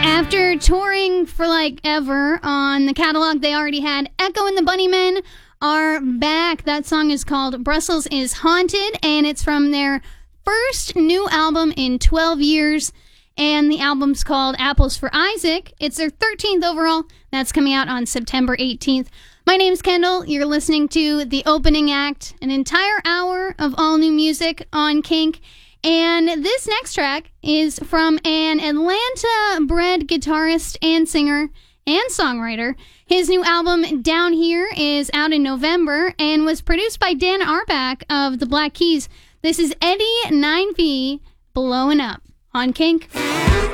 After touring for like ever on the catalog they already had, Echo and the Bunnymen are back. That song is called Brussels is Haunted, and it's from their first new album in 12 years, and the album's called Apples for Isaac. It's their 13th overall. That's coming out on September 18th. My name's Kendall. You're listening to The Opening Act, an entire hour of all new music on Kink. And this next track is from an Atlanta-bred guitarist and singer and songwriter. His new album, Down Here, is out in November and was produced by Dan Arbach of the Black Keys. This is Eddie 9V, Blowing Up on Kink.